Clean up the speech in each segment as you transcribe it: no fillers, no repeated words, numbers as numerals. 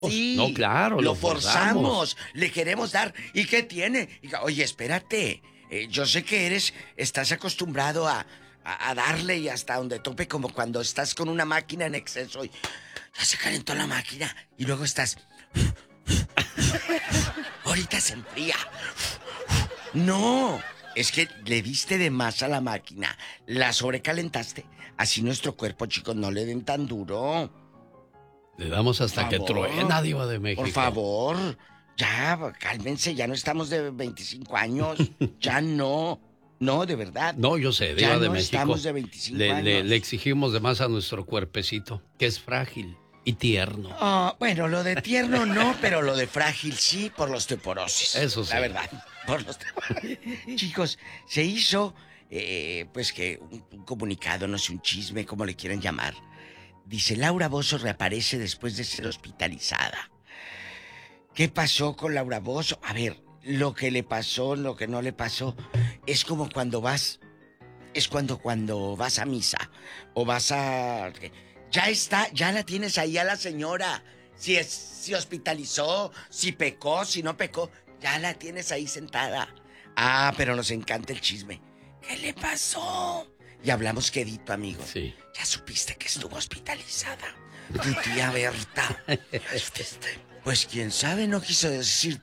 No, Sí, claro, lo lo forzamos. forzamos, le queremos dar. ¿Y qué tiene? Oye, espérate, yo sé que estás acostumbrado a darle y hasta donde tope, como cuando estás con una máquina en exceso y ya se calentó la máquina y luego estás... Ahorita se enfría. No, es que le diste de más a la máquina, la sobrecalentaste. Así nuestro cuerpo, chicos, no le den tan duro. Le damos Por hasta que favor, truena, Diva de por México. favor. Ya, cálmense, ya no estamos de 25 años. Ya no. No, de verdad. No, yo sé, Ya Diva de no estamos México. de 25 Le años. exigimos de más a nuestro cuerpecito, que es frágil y tierno. Ah, bueno, lo de tierno no, pero lo de frágil sí, por la osteoporosis. Eso sí. La verdad, por los Chicos, se hizo, pues que un comunicado, no sé, un chisme, como le quieran llamar. Dice, Laura Bozzo reaparece después de ser hospitalizada. ¿Qué pasó con Laura Bozzo? A ver, lo que le pasó, lo que no le pasó, es como cuando vas a misa o vas a... Ya está, ya la tienes ahí a la señora. Si hospitalizó, si pecó, si no pecó, ya la tienes ahí sentada. Ah, pero nos encanta el chisme. ¿Qué le pasó? Y hablamos quedito, amigos. Sí. Ya supiste que estuvo hospitalizada tu tía Berta. Pues quién sabe, no quiso decir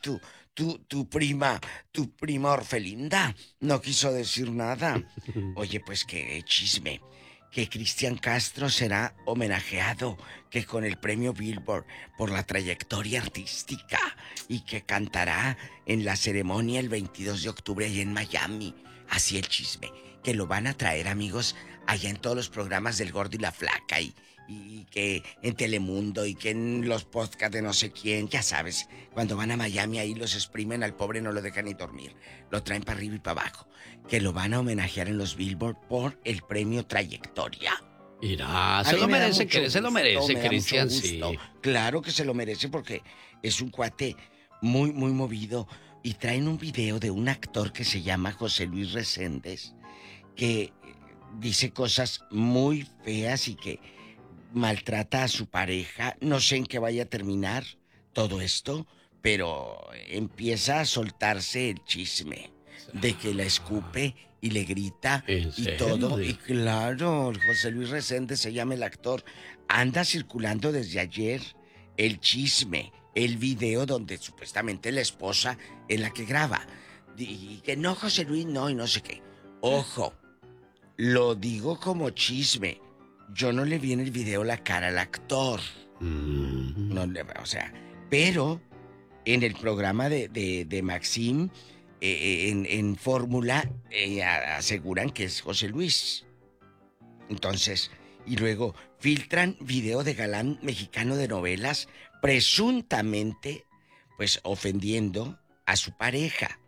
tu prima Orfelinda. No quiso decir nada. Oye, pues qué chisme. Que Cristian Castro será homenajeado, que con el premio Billboard por la trayectoria artística y que cantará en la ceremonia el 22 de octubre allá en Miami. Así el chisme. Que lo van a traer, amigos, allá en todos los programas del Gordo y la Flaca y que en Telemundo y que en los podcasts de no sé quién, ya sabes, cuando van a Miami ahí los exprimen al pobre, no lo dejan ni dormir, lo traen para arriba y para abajo, que lo van a homenajear en los Billboard por el premio Trayectoria. Irá, se lo merece, Cristian, sí. Claro que se lo merece porque es un cuate muy, muy movido y traen un video de un actor que se llama José Luis Reséndez que dice cosas muy feas y que maltrata a su pareja. No sé en qué vaya a terminar todo esto, pero empieza a soltarse el chisme de que la escupe y le grita ¿En y serio? todo. Y claro, José Luis Reséndez se llama el actor. Anda circulando desde ayer el chisme, el video donde supuestamente la esposa es la que graba. Y que no, José Luis, no, y no sé qué. Ojo, lo digo como chisme. Yo no le vi en el video la cara al actor. No le, o sea, pero en el programa de Maxim, en Fórmula, aseguran que es José Luis. Entonces, y luego filtran video de galán mexicano de novelas, presuntamente, pues ofendiendo a su pareja.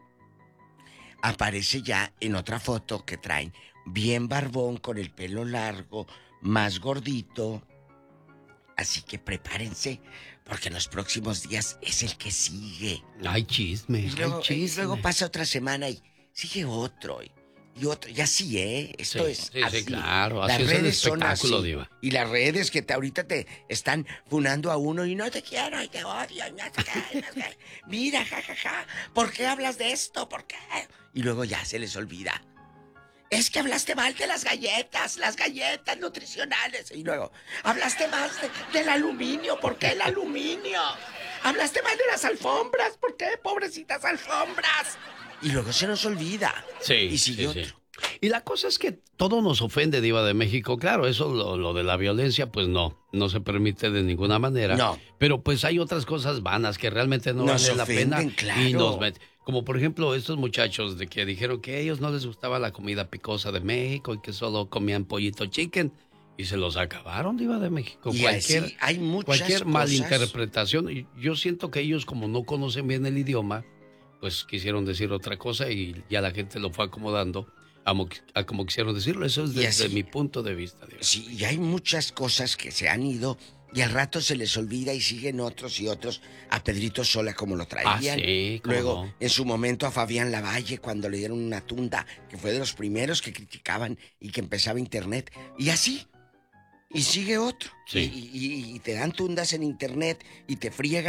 Aparece ya en otra foto que traen, bien barbón, con el pelo largo, más gordito. Así que prepárense, porque en los próximos días es el que sigue. Hay chisme, Y luego pasa otra semana y sigue otro. Y otro. Y así, Esto sí, es sí, así. sí, claro. Las Así es el redes son espectáculo, así. Diva. Y las redes que ahorita te están funando a uno y no te quiero y te odio y no sé qué, no sé qué. Mira, jajaja, ¿por qué hablas de esto? ¿Por qué? Y luego ya se les olvida. Es que hablaste mal de las galletas nutricionales. Y luego, hablaste más del aluminio. ¿Por qué el aluminio? Hablaste mal de las alfombras. ¿Por qué, pobrecitas alfombras? Y luego se nos olvida. Sí, Y sigue sí, otro. sí. Y la cosa es que todo nos ofende, Diva de México. Claro, eso lo de la violencia, pues no se permite de ninguna manera. No. Pero pues hay otras cosas vanas que realmente no Nos valen la pena. ofenden, claro. Y nos meten. Como por ejemplo estos muchachos de que dijeron que a ellos no les gustaba la comida picosa de México y que solo comían pollito chicken. Y se los acabaron, Diva de México. Y así hay muchas cualquier cosas. malinterpretación. Y yo siento que ellos, como no conocen bien el idioma, pues quisieron decir otra cosa y ya la gente lo fue acomodando a como quisieron decirlo. Eso es desde mi punto de vista. Diva. Sí, y hay muchas cosas que se han ido y al rato se les olvida y siguen otros y otros. A Pedrito Sola como lo traían. Sí, ¿cómo luego, no? en su momento a Fabián Lavalle cuando le dieron una tunda, que fue de los primeros que criticaban y que empezaba internet. Y así, Y sigue otro. Sí. Y te dan tundas en internet y te friegan.